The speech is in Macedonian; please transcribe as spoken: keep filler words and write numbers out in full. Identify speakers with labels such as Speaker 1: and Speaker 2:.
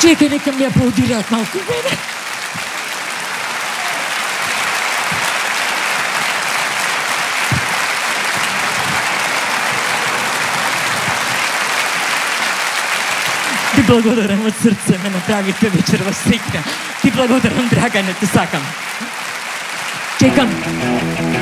Speaker 1: Чекай, нека ми аплодираат малку мене. Ти благодарам од срце, ме направите вечерва среќна. Ти благодарам, Драгане, те сакам. Чекам.